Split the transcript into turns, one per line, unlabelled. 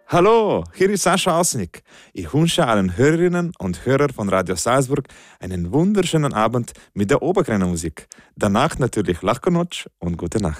Hallo, hier ist Sascha Ausnick. Ich wünsche allen Hörerinnen und Hörern von Radio Salzburg einen wunderschönen Abend mit der Oberkreiner Musik. Danach natürlich Lachkonotsch und gute Nacht.